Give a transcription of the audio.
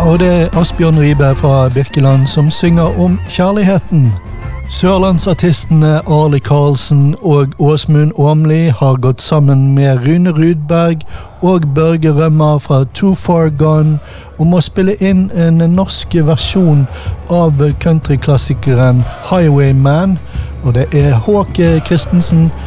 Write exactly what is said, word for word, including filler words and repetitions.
og det er Asbjørn Ribe fra Birkeland som synger om kjærligheten. Sørlandsartistene Arle Karlsen og Åsmund Åmli har gått sammen med Rune Rudberg og Børge Rømmer fra Too Far Gone om å spille inn en norsk versjon av countryklassikeren Highwayman, og det er Håke Kristensen